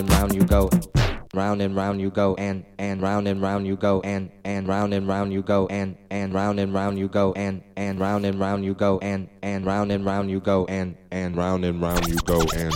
round you go, round and round you go, and round and round you go, and round and round you go, and round and round you go, and round and round you go, and round and round you go, and round and round you go, and